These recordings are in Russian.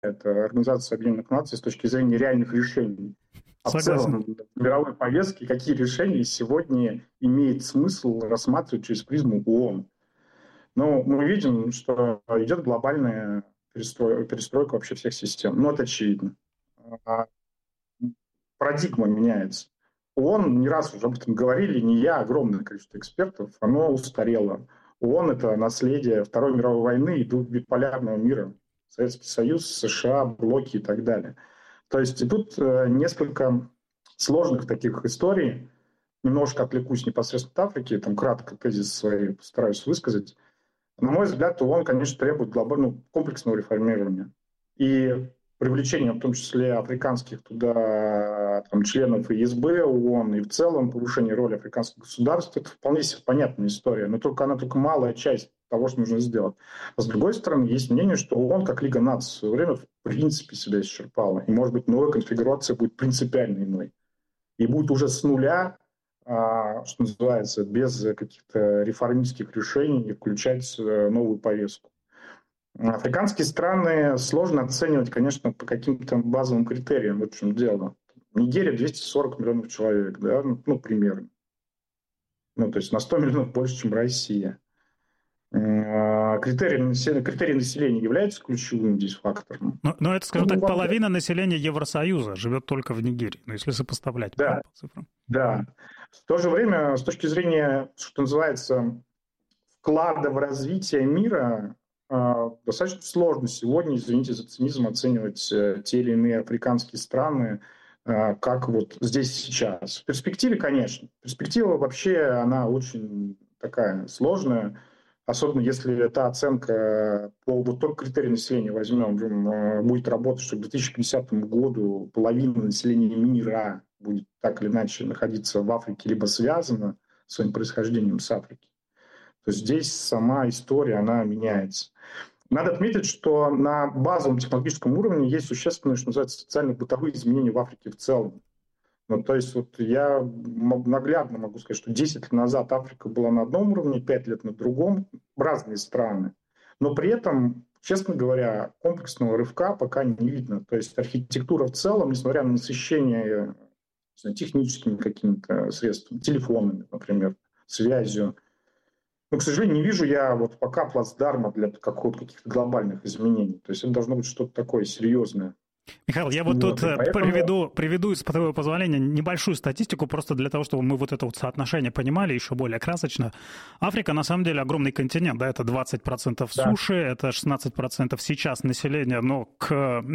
Организация Объединенных Наций с точки зрения реальных решений. А Согласен. в целом в мировой повестке какие решения сегодня имеет смысл рассматривать через призму ООН? Ну, мы видим, что идет глобальная перестройка вообще всех систем. Ну, это очевидно. А Парадигма меняется. ООН, не раз уже об этом говорили, не я, а огромное количество экспертов, оно устарело. ООН – это наследие Второй мировой войны и биполярного мира. Советский Союз, США, блоки и так далее. То есть и тут несколько сложных таких историй. Немножко отвлекусь непосредственно от Африки, там кратко тезис свои постараюсь высказать. На мой взгляд, ООН, конечно, требует глобального комплексного реформирования. И привлечение, в том числе, африканских туда членов ИСБ, ООН, и в целом повышение роли африканских государств, это вполне себе понятная история, но она только малая часть того, что нужно сделать. А с другой стороны, есть мнение, что ООН, как Лига наций, в свое время в принципе себя исчерпала. И, может быть, новая конфигурация будет принципиально иной. И будет уже с нуля, что называется, без каких-то реформистских решений включать новую повестку. Африканские страны сложно оценивать, конечно, по каким-то базовым критериям. Вот в чем дело. Нигерия 240 миллионов человек, да, ну, примерно. Ну, то есть на 100 миллионов больше, чем Россия. Критерий населения является ключевым здесь фактором. Но это, скажем так, половина населения Евросоюза живет только в Нигерии, ну, если сопоставлять по цифрам. Да. В то же время, с точки зрения, что называется, вклада в развитие мира, достаточно сложно сегодня, извините за цинизм, оценивать те или иные африканские страны как вот здесь сейчас. В перспективе, конечно. Перспектива вообще, она очень такая сложная. Особенно если эта оценка по вот только критерию населения возьмем, будет работать, что к 2050 году половина населения мира будет так или иначе находиться в Африке, либо связана своим происхождением с Африки. То есть здесь сама история, она меняется. Надо отметить, что на базовом технологическом уровне есть существенные, что называется, социально-бытовые изменения в Африке в целом. Ну, то есть вот я наглядно могу сказать, что 10 лет назад Африка была на одном уровне, 5 лет на другом, разные страны. Но при этом, честно говоря, комплексного рывка пока не видно. То есть архитектура в целом, несмотря на насыщение техническими какими-то средствами, телефонами, например, связью, но, к сожалению, не вижу я вот пока плацдарма для каких-то глобальных изменений. То есть это должно быть что-то такое серьезное. Михаил, я вот тут приведу, с твоего позволения, небольшую статистику, просто для того, чтобы мы вот это вот соотношение понимали еще более красочно. Африка, на самом деле, огромный континент, да, это 20% суши, это 16% сейчас населения, но к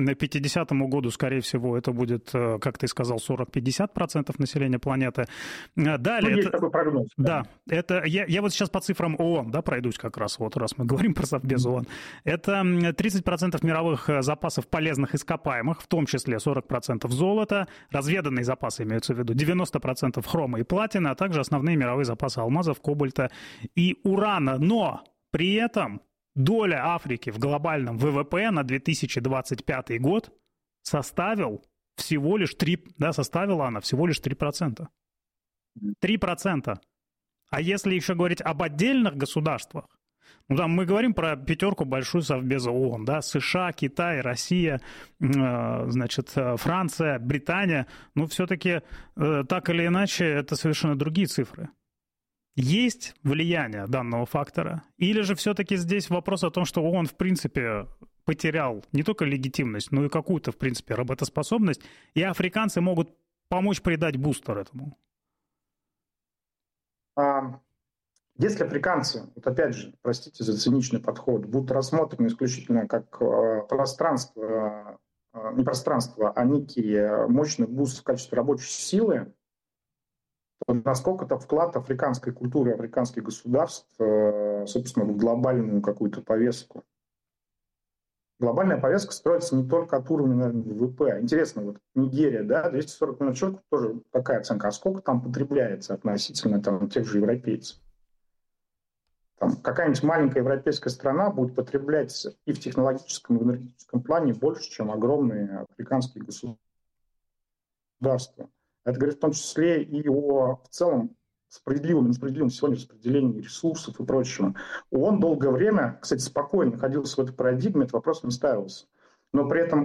50-му году, скорее всего, это будет, как ты сказал, 40-50% населения планеты. Далее, есть такой прогноз. Да, это я вот сейчас по цифрам ООН, да, пройдусь как раз, вот раз мы говорим про Совбез ООН. Это 30% мировых запасов полезных ископаемых, в том числе 40% золота, разведанные запасы имеются в виду, 90% хрома и платины, а также основные мировые запасы алмазов, кобальта и урана. Но при этом доля Африки в глобальном ВВП на 2025 год составила всего лишь 3%. 3%. А если еще говорить об отдельных государствах, ну, там мы говорим про пятерку большую Совбеза ООН, да, США, Китай, Россия, значит, Франция, Британия, но все-таки так или иначе это совершенно другие цифры. Есть влияние данного фактора? Или же все-таки здесь вопрос о том, что ООН, в принципе, потерял не только легитимность, но и какую-то, в принципе, работоспособность, и африканцы могут помочь придать бустер этому? Если африканцы, вот опять же, простите за циничный подход, будут рассмотрены исключительно как пространство, не пространство, а некий мощный буст в качестве рабочей силы, то насколько это вклад африканской культуры, африканских государств, собственно, в глобальную какую-то повестку. Глобальная повестка строится не только от уровня, наверное, ВВП. Интересно, вот Нигерия, да, 240 миллионов человек, тоже такая оценка. А сколько там потребляется относительно там, тех же европейцев? Там, какая-нибудь маленькая европейская страна будет потреблять и в технологическом, и в энергетическом плане больше, чем огромные африканские государства. Это говорит в том числе и о в целом справедливом и несправедливом сегодня распределении ресурсов и прочего. ООН долгое время, кстати, спокойно находился в этой парадигме, этот вопрос не ставился. но при этом